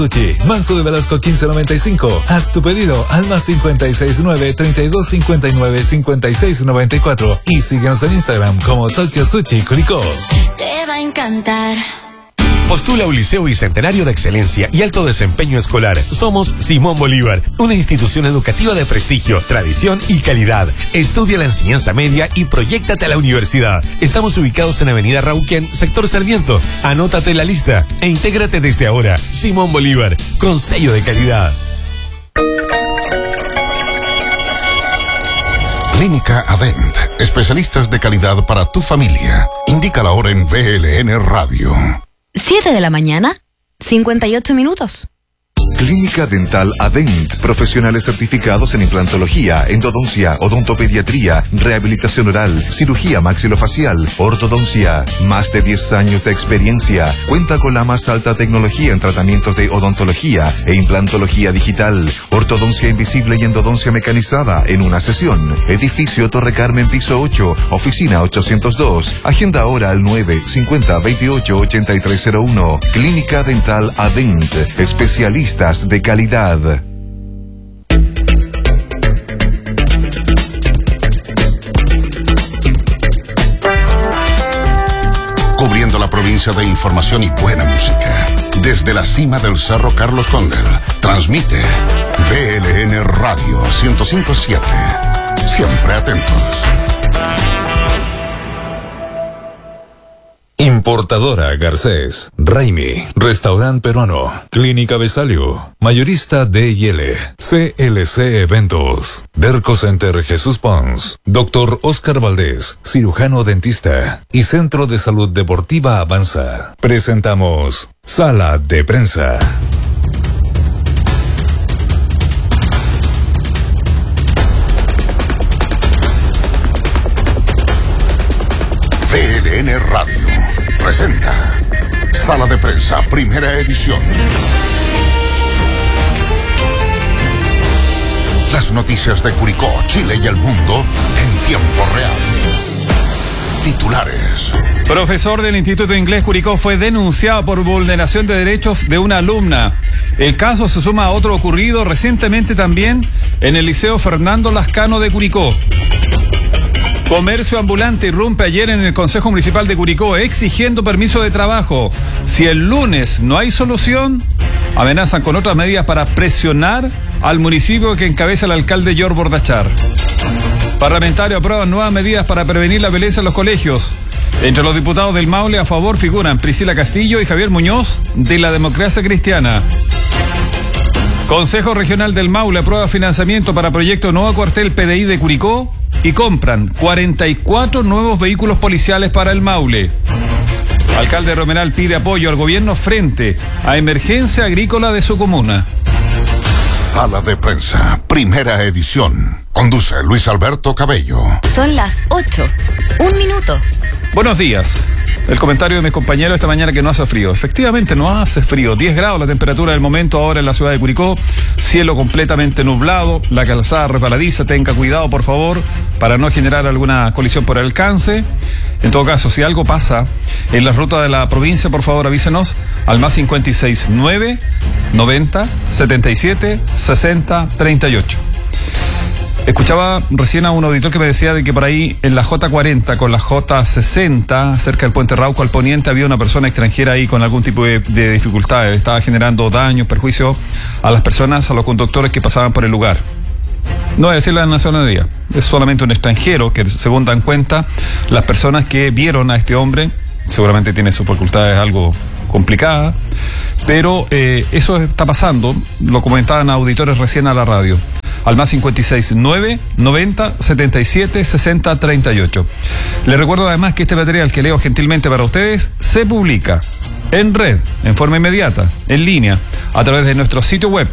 Sushi, Manso de Velasco 1595. Haz tu pedido al más 569-3259-5694 y síguenos en Instagram como Tokyo Sushi Curicó. Te va a encantar. Postula un liceo bicentenario de excelencia y alto desempeño escolar. Somos Simón Bolívar, una institución educativa de prestigio, tradición y calidad. Estudia la enseñanza media y proyéctate a la universidad. Estamos ubicados en Avenida Rauquén, sector Sarmiento. Anótate en la lista e intégrate desde ahora. Simón Bolívar, con sello de calidad. Clínica Adent, especialistas de calidad para tu familia. Indica la hora en VLN Radio. 7 de la mañana, 58 minutos. Clínica Dental Adent, profesionales certificados en implantología, endodoncia, odontopediatría, rehabilitación oral, cirugía maxilofacial, ortodoncia. Más de 10 años de experiencia. Cuenta con la más alta tecnología en tratamientos de odontología e implantología digital, ortodoncia invisible y endodoncia mecanizada en una sesión. Edificio Torre Carmen, piso 8, oficina 802. Agenda ahora al 950-28-8301. Clínica Dental Adent, especialistas de calidad. Cubriendo la provincia de información y buena música. Desde la cima del Cerro Carlos Condel, transmite VLN Radio 105.7. Siempre atentos. Importadora Garcés, Raimi, Restaurante Peruano, Clínica Besalio, Mayorista D&L, CLC Eventos, Derco Center Jesús Pons, Dr. Oscar Valdés, cirujano dentista y Centro de Salud Deportiva Avanza. Presentamos Sala de Prensa. VLN Radio presenta Sala de Prensa, primera edición. Las noticias de Curicó, Chile y el mundo en tiempo real. Titulares. Profesor del Instituto de Inglés Curicó fue denunciado por vulneración de derechos de una alumna. El caso se suma a otro ocurrido recientemente también en el Liceo Fernando Lascano de Curicó. Comercio ambulante irrumpe ayer en el Consejo Municipal de Curicó exigiendo permiso de trabajo. Si el lunes no hay solución, amenazan con otras medidas para presionar al municipio que encabeza el alcalde George Bordachar. Parlamentarios aprueban nuevas medidas para prevenir la violencia en los colegios. Entre los diputados del Maule a favor figuran Priscila Castillo y Javier Muñoz de la Democracia Cristiana. Consejo Regional del Maule aprueba financiamiento para proyecto Nuevo Cuartel PDI de Curicó y compran 44 nuevos vehículos policiales para el Maule. Alcalde Romeral pide apoyo al gobierno frente a emergencia agrícola de su comuna. Sala de Prensa, primera edición. Conduce Luis Alberto Cabello. Son las 8. 1 minuto. Buenos días. El comentario de mis compañeros esta mañana que no hace frío. Efectivamente no hace frío. 10 grados la temperatura del momento ahora en la ciudad de Curicó. Cielo completamente nublado. La calzada resbaladiza. Tenga cuidado, por favor, para no generar alguna colisión por alcance. En todo caso, si algo pasa en la ruta de la provincia, por favor avísenos al más 569 90 77 60 38. Escuchaba recién a un auditor que me decía de que por ahí en la J40 con la J60, cerca del puente Rauco al poniente, había una persona extranjera ahí con algún tipo de dificultades. Estaba generando daños, perjuicios a las personas, a los conductores que pasaban por el lugar. No voy a decir la nacionalidad, es solamente un extranjero que, según dan cuenta, las personas que vieron a este hombre, seguramente tiene sus facultades algo complicadas, pero eso está pasando, lo comentaban auditores recién a la radio. Al más 569 90 77 60 38. Les recuerdo además que este material que leo gentilmente para ustedes se publica en red, en forma inmediata, en línea, a través de nuestro sitio web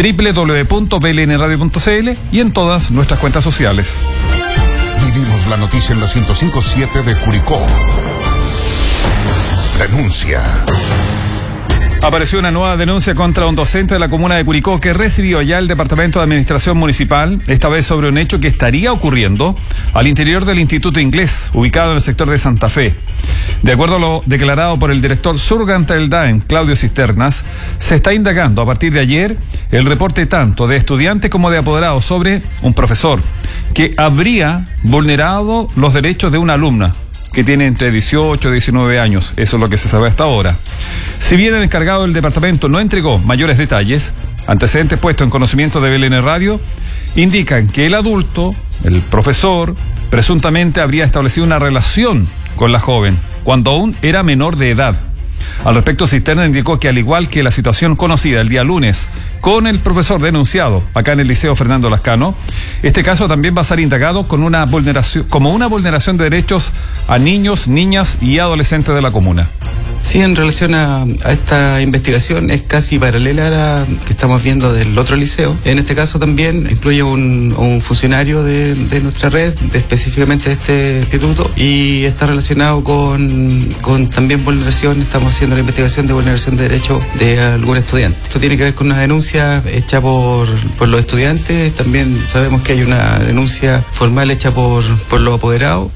www.blnradio.cl y en todas nuestras cuentas sociales. Vivimos la noticia en la 105.7 de Curicó. Denuncia. Apareció una nueva denuncia contra un docente de la comuna de Curicó que recibió ya el Departamento de Administración Municipal, esta vez sobre un hecho que estaría ocurriendo al interior del Instituto Inglés, ubicado en el sector de Santa Fe. De acuerdo a lo declarado por el director surgante del DAEM, Claudio Cisternas, se está indagando a partir de ayer el reporte tanto de estudiantes como de apoderados sobre un profesor que habría vulnerado los derechos de una alumna que tiene entre 18 y 19 años. Eso es lo que se sabe hasta ahora. Si bien el encargado del departamento no entregó mayores detalles, antecedentes puestos en conocimiento de BLN Radio indican que el adulto, el profesor, presuntamente habría establecido una relación con la joven cuando aún era menor de edad. Al respecto, Cisterna indicó que al igual que la situación conocida el día lunes con el profesor denunciado acá en el Liceo Fernando Lascano, este caso también va a ser indagado como una vulneración de derechos a niños, niñas y adolescentes de la comuna. Sí, en relación a esta investigación es casi paralela a la que estamos viendo del otro liceo. En este caso también incluye un funcionario de nuestra red, específicamente de este instituto, y está relacionado con también vulneración. Estamos haciendo la investigación de vulneración de derechos de algún estudiante. Esto tiene que ver con una denuncia hecha por los estudiantes. También sabemos que hay una denuncia formal hecha por los apoderados.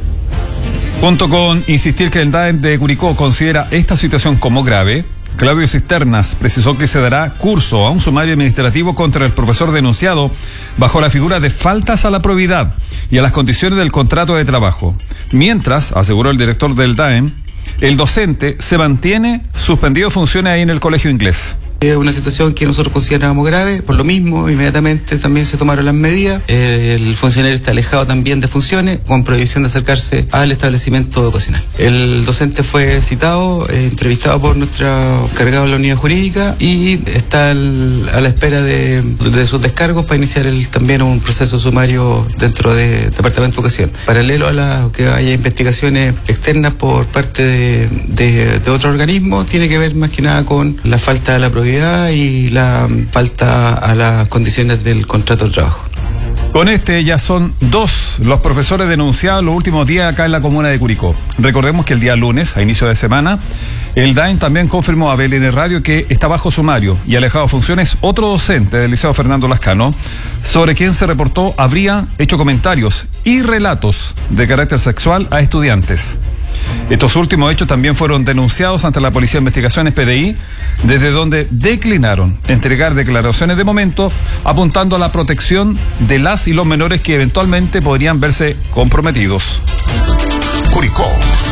Junto con insistir que el DAEM de Curicó considera esta situación como grave, Claudio Cisternas precisó que se dará curso a un sumario administrativo contra el profesor denunciado bajo la figura de faltas a la probidad y a las condiciones del contrato de trabajo. Mientras, aseguró el director del DAEM, el docente se mantiene suspendido de funciones ahí en el colegio inglés. Es una situación que nosotros considerábamos grave, por lo mismo inmediatamente también se tomaron las medidas. El funcionario está alejado también de funciones, con prohibición de acercarse al establecimiento vocacional. El docente fue citado, entrevistado por nuestro encargado de la unidad jurídica y está a la espera de sus descargos para iniciar también un proceso sumario dentro del Departamento de Educación. Paralelo a que haya investigaciones externas por parte de otro organismo, tiene que ver más que nada con la falta de la probidad y la falta a las condiciones del contrato de trabajo. Con ya son 2 los profesores denunciados los últimos días acá en la comuna de Curicó. Recordemos que el día lunes, a inicio de semana, el DAEM también confirmó a BLN Radio que está bajo sumario y alejado de funciones otro docente del Liceo Fernando Lascano, sobre quien se reportó habría hecho comentarios y relatos de carácter sexual a estudiantes. Estos últimos hechos también fueron denunciados ante la Policía de Investigaciones PDI, desde donde declinaron entregar declaraciones de momento, apuntando a la protección de las y los menores que eventualmente podrían verse comprometidos. Curicó.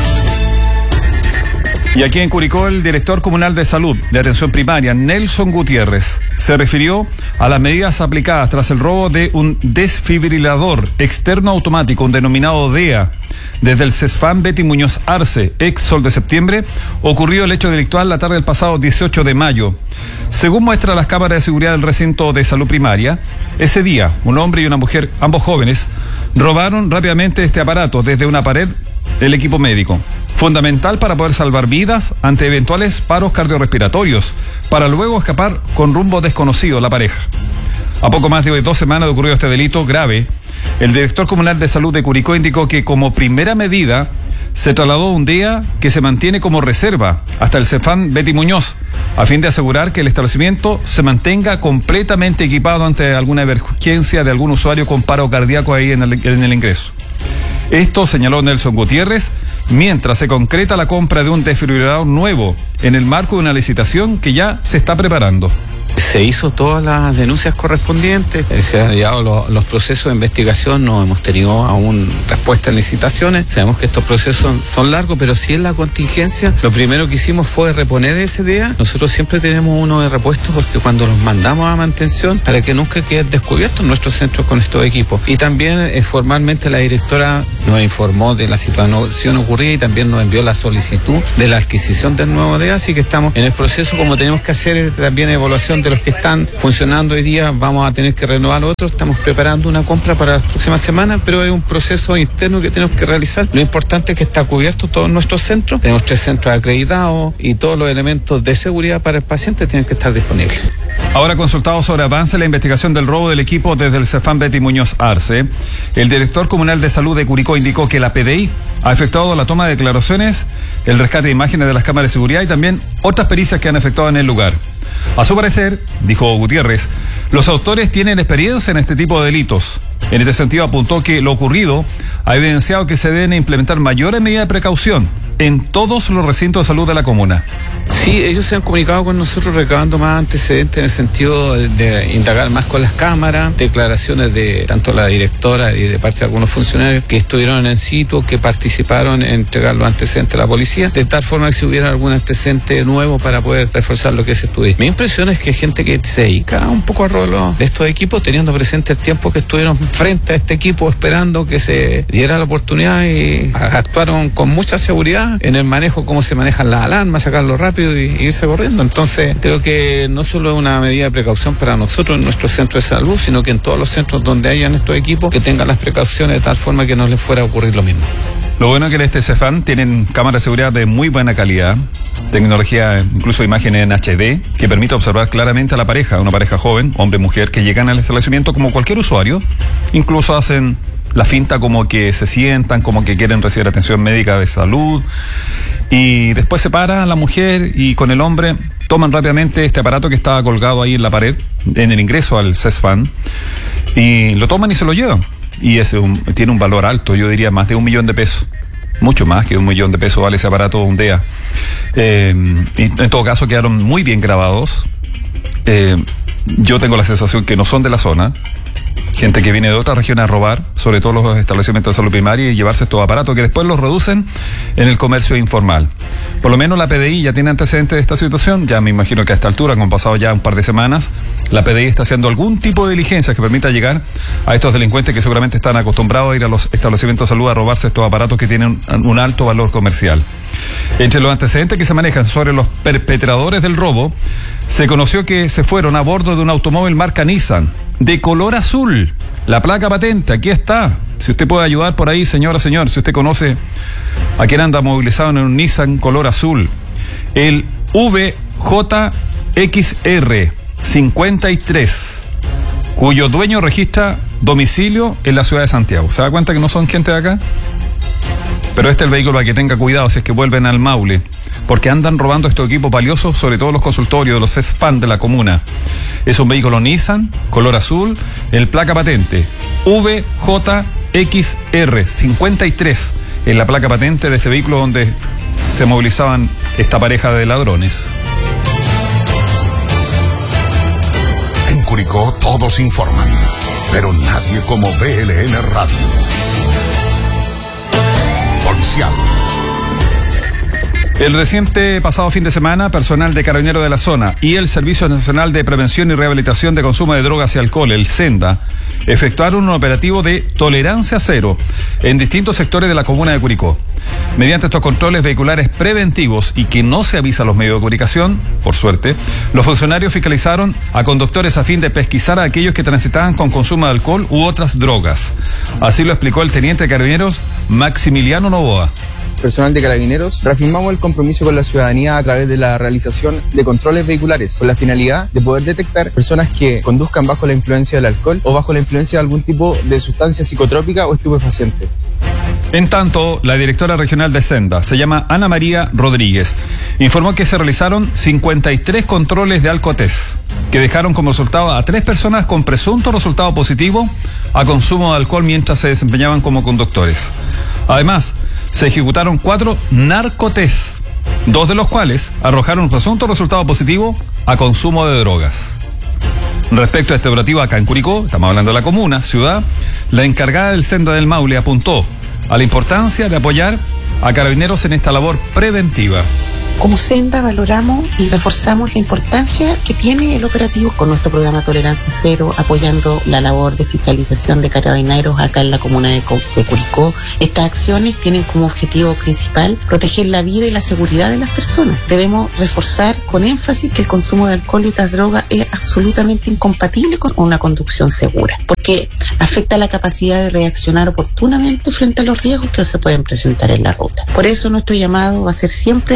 Y aquí en Curicó, el director comunal de salud de atención primaria, Nelson Gutiérrez, se refirió a las medidas aplicadas tras el robo de un desfibrilador externo automático, un denominado DEA, desde el CESFAM Betty Muñoz Arce, ex Sol de Septiembre. Ocurrió el hecho delictual la tarde del pasado 18 de mayo. Según muestra las cámaras de seguridad del recinto de salud primaria, ese día, un hombre y una mujer, ambos jóvenes, robaron rápidamente este aparato desde una pared, el equipo médico, fundamental para poder salvar vidas ante eventuales paros cardiorrespiratorios, para luego escapar con rumbo desconocido la pareja. A poco más de 2 semanas de ocurrido este delito grave, el director comunal de salud de Curicó indicó que como primera medida se trasladó un DEA que se mantiene como reserva hasta el CEFAM Betty Muñoz, a fin de asegurar que el establecimiento se mantenga completamente equipado ante alguna emergencia de algún usuario con paro cardíaco ahí en el ingreso. Esto señaló Nelson Gutiérrez, mientras se concreta la compra de un desfibrilador nuevo en el marco de una licitación que ya se está preparando. Se hizo todas las denuncias correspondientes, se han llevado los procesos de investigación, no hemos tenido aún respuesta en licitaciones. Sabemos que estos procesos son largos, pero si es la contingencia, lo primero que hicimos fue reponer ese día. Nosotros siempre tenemos uno de repuesto porque cuando los mandamos a mantención, para que nunca queden descubiertos nuestros centros con estos equipos. Y también formalmente la directora nos informó de la situación ocurrida y también nos envió la solicitud de la adquisición del nuevo DEA, así que estamos en el proceso. Como tenemos que hacer también evaluación de los que están funcionando hoy día, vamos a tener que renovar otros. Estamos preparando una compra para las próximas semanas, pero es un proceso interno que tenemos que realizar. Lo importante es que está cubierto todos nuestros centros. Tenemos 3 centros acreditados y todos los elementos de seguridad para el paciente tienen que estar disponibles. Ahora, consultado sobre avance la investigación del robo del equipo desde el CEFAM Betty Muñoz Arce, el director comunal de salud de Curicó indicó que la PDI ha efectuado la toma de declaraciones, el rescate de imágenes de las cámaras de seguridad y también otras pericias que han efectuado en el lugar. A su parecer, dijo Gutiérrez, los autores tienen experiencia en este tipo de delitos. En este sentido, apuntó que lo ocurrido ha evidenciado que se deben implementar mayores medidas de precaución en todos los recintos de salud de la comuna. Sí, ellos se han comunicado con nosotros recabando más antecedentes en el sentido de indagar más con las cámaras, declaraciones de tanto la directora y de parte de algunos funcionarios que estuvieron en situ, que participaron en entregar los antecedentes a la policía, de tal forma que si hubiera algún antecedente nuevo para poder reforzar lo que es estudio. Mi impresión es que gente que se dedica un poco al rol de estos equipos, teniendo presente el tiempo que estuvieron frente a este equipo esperando que se diera la oportunidad y actuaron con mucha seguridad en el manejo, cómo se manejan las alarmas, sacarlo rápido y irse corriendo. Entonces creo que no solo es una medida de precaución para nosotros en nuestro centro de salud, sino que en todos los centros donde hayan estos equipos que tengan las precauciones de tal forma que no les fuera a ocurrir lo mismo. Lo bueno es que en este CEFAM tienen cámaras de seguridad de muy buena calidad, tecnología, incluso imágenes en HD, que permite observar claramente a la pareja, una pareja joven, hombre-mujer, que llegan al establecimiento como cualquier usuario, incluso hacen la finta como que se sientan, como que quieren recibir atención médica de salud, y después se para la mujer y con el hombre toman rápidamente este aparato que estaba colgado ahí en la pared, en el ingreso al CESFAM, y lo toman y se lo llevan. Y tiene un valor alto, yo diría más de $1 millón. Mucho más que $1 millón vale ese aparato un día. Y en todo caso quedaron muy bien grabados. Yo tengo la sensación que no son de la zona. Gente que viene de otras regiones a robar, sobre todo los establecimientos de salud primaria, y llevarse estos aparatos que después los reducen en el comercio informal. Por lo menos la PDI ya tiene antecedentes de esta situación. Ya me imagino que a esta altura, como han pasado ya un par de semanas, la PDI está haciendo algún tipo de diligencia que permita llegar a estos delincuentes que seguramente están acostumbrados a ir a los establecimientos de salud a robarse estos aparatos que tienen un alto valor comercial. Entre los antecedentes que se manejan sobre los perpetradores del robo, se conoció que se fueron a bordo de un automóvil marca Nissan, de color azul. La placa patente, aquí está. Si usted puede ayudar por ahí, señora, señor, si usted conoce a quien anda movilizado en un Nissan color azul. El VJXR 53, cuyo dueño registra domicilio en la ciudad de Santiago. ¿Se da cuenta que no son gente de acá? Pero este es el vehículo para que tenga cuidado si es que vuelven al Maule, porque andan robando estos equipos valiosos, sobre todo los consultorios, los CESFAM de la comuna. Es un vehículo Nissan, color azul, el placa patente VJXR 53, en la placa patente de este vehículo donde se movilizaban esta pareja de ladrones. En Curicó todos informan, pero nadie como BLN Radio. Policial. El reciente pasado fin de semana, personal de Carabineros de la zona y el Servicio Nacional de Prevención y Rehabilitación de Consumo de Drogas y Alcohol, el SENDA, efectuaron un operativo de tolerancia cero en distintos sectores de la comuna de Curicó. Mediante estos controles vehiculares preventivos y que no se avisa a los medios de comunicación, por suerte, los funcionarios fiscalizaron a conductores a fin de pesquisar a aquellos que transitaban con consumo de alcohol u otras drogas. Así lo explicó el teniente de Carabineros Maximiliano Novoa. Personal de Carabineros, reafirmamos el compromiso con la ciudadanía a través de la realización de controles vehiculares con la finalidad de poder detectar personas que conduzcan bajo la influencia del alcohol o bajo la influencia de algún tipo de sustancia psicotrópica o estupefaciente. En tanto, la directora regional de Senda, se llama Ana María Rodríguez, informó que se realizaron 53 controles de alcotest, que dejaron como resultado a 3 personas con presunto resultado positivo a consumo de alcohol mientras se desempeñaban como conductores. Además, se ejecutaron 4 narcotests, 2 de los cuales arrojaron un presunto resultado positivo a consumo de drogas. Respecto a este operativo acá en Curicó, estamos hablando de la comuna, ciudad, la encargada del Senda del Maule apuntó a la importancia de apoyar a Carabineros en esta labor preventiva. Como Senda valoramos y reforzamos la importancia que tiene el operativo con nuestro programa Tolerancia Cero, apoyando la labor de fiscalización de Carabineros acá en la comuna de Curicó. Estas acciones tienen como objetivo principal proteger la vida y la seguridad de las personas. Debemos reforzar con énfasis que el consumo de alcohol y otras drogas es absolutamente incompatible con una conducción segura, porque afecta la capacidad de reaccionar oportunamente frente a los riesgos que se pueden presentar en la ruta. Por eso nuestro llamado va a ser siempre a la responsabilidad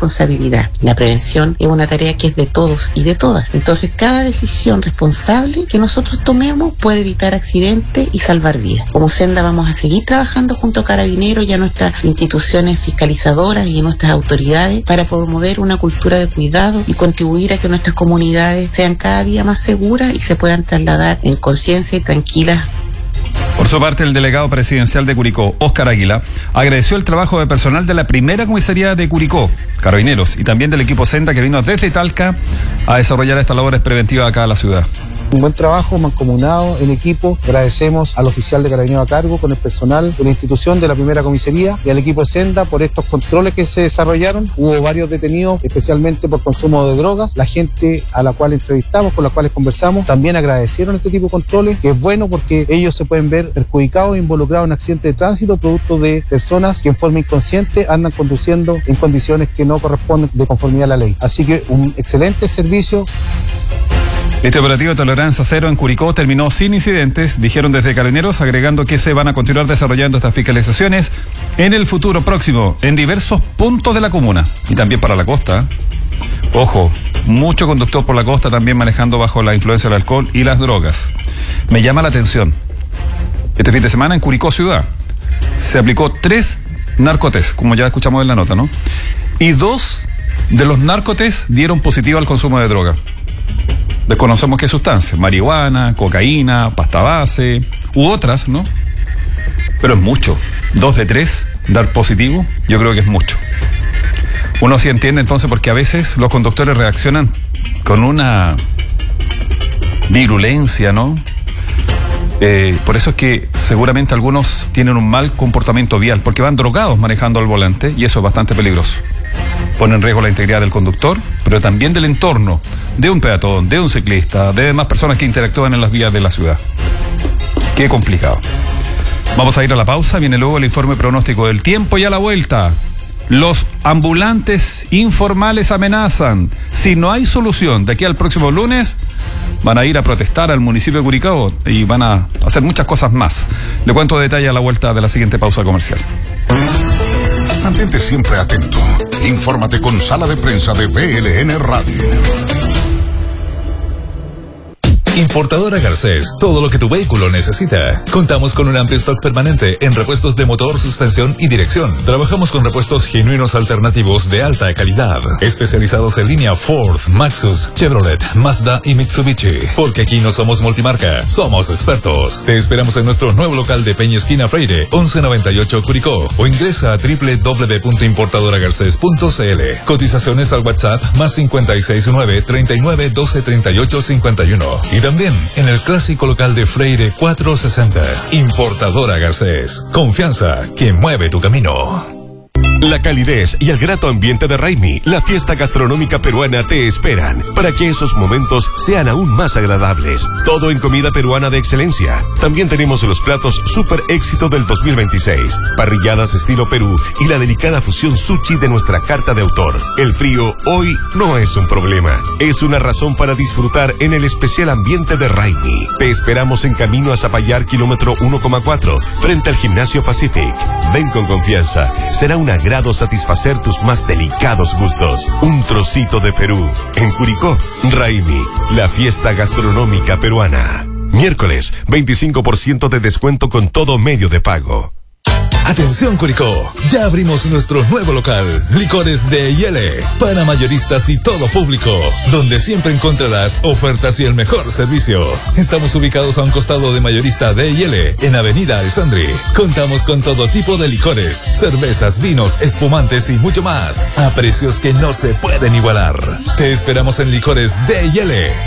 responsabilidad. La prevención es una tarea que es de todos y de todas. Entonces, cada decisión responsable que nosotros tomemos puede evitar accidentes y salvar vidas. Como Senda vamos a seguir trabajando junto a Carabineros y a nuestras instituciones fiscalizadoras y nuestras autoridades para promover una cultura de cuidado y contribuir a que nuestras comunidades sean cada día más seguras y se puedan trasladar en conciencia y tranquilas. Por su parte, el delegado presidencial de Curicó, Óscar Águila, agradeció el trabajo de personal de la primera comisaría de Curicó, Carabineros, y también del equipo Senda que vino desde Talca a desarrollar estas labores preventivas acá en la ciudad. Un buen trabajo mancomunado en equipo. Agradecemos al oficial de Carabineros a cargo con el personal de la institución de la primera comisaría y al equipo de Senda por estos controles que se desarrollaron. Hubo varios detenidos, especialmente por consumo de drogas. La gente a la cual entrevistamos, con la cual conversamos, también agradecieron este tipo de controles, que es bueno porque ellos se pueden ver perjudicados e involucrados en accidentes de tránsito producto de personas que en forma inconsciente andan conduciendo en condiciones que no corresponden de conformidad a la ley. Así que un excelente servicio. Este operativo de tolerancia cero en Curicó terminó sin incidentes, dijeron desde Carabineros, agregando que se van a continuar desarrollando estas fiscalizaciones en el futuro próximo en diversos puntos de la comuna y también para la costa. Ojo, mucho conductor por la costa también manejando bajo la influencia del alcohol y las drogas. Me llama la atención, este fin de semana en Curicó ciudad se aplicó 3 narcotest, como ya escuchamos en la nota, ¿no? Y 2 de los narcotest dieron positivo al consumo de droga. Desconocemos qué sustancias, marihuana, cocaína, pasta base, u otras, ¿no? Pero es mucho. 2 de 3 dar positivo, yo creo que es mucho. Uno sí entiende entonces porque a veces los conductores reaccionan con una virulencia, ¿no? Por eso es que seguramente algunos tienen un mal comportamiento vial, porque van drogados manejando al volante y eso es bastante peligroso. Pone en riesgo la integridad del conductor, pero también del entorno, de un peatón, de un ciclista, de demás personas que interactúan en las vías de la ciudad. Qué complicado. Vamos a ir a la pausa, viene luego el informe pronóstico del tiempo y a la vuelta. Los ambulantes informales amenazan. Si no hay solución de aquí al próximo lunes, van a ir a protestar al municipio de Curicó y van a hacer muchas cosas más. Le cuento detalle a la vuelta de la siguiente pausa comercial. Mantente siempre atento. Infórmate con Sala de Prensa de BLN Radio. Importadora Garcés, todo lo que tu vehículo necesita. Contamos con un amplio stock permanente en repuestos de motor, suspensión y dirección. Trabajamos con repuestos genuinos alternativos de alta calidad, especializados en línea Ford, Maxus, Chevrolet, Mazda y Mitsubishi. Porque aquí no somos multimarca, somos expertos. Te esperamos en nuestro nuevo local de Peña Esquina Freire, 1198 Curicó, o ingresa a www.importadoragarces.cl. Cotizaciones al WhatsApp +569 39 12 38 51. Y también en el clásico local de Freire 460. Importadora Garcés. Confianza que mueve tu camino. La calidez y el grato ambiente de Raimi, la fiesta gastronómica peruana, te esperan para que esos momentos sean aún más agradables. Todo en comida peruana de excelencia. También tenemos los platos super éxito del 2026, parrilladas estilo Perú y la delicada fusión sushi de nuestra carta de autor. El frío hoy no es un problema, es una razón para disfrutar en el especial ambiente de Raimi. Te esperamos en camino a Zapallar, kilómetro 1,4, frente al Gimnasio Pacific. Ven con confianza, será un agrado satisfacer tus más delicados gustos. Un trocito de Perú. En Curicó, Raimi, la fiesta gastronómica peruana. Miércoles, 25% de descuento con todo medio de pago. Atención Curicó, ya abrimos nuestro nuevo local, Licores de Yele, para mayoristas y todo público, donde siempre encontrarás ofertas y el mejor servicio. Estamos ubicados a un costado de Mayorista de Yele, en Avenida Alessandri. Contamos con todo tipo de licores, cervezas, vinos, espumantes y mucho más, a precios que no se pueden igualar. Te esperamos en Licores de Yele,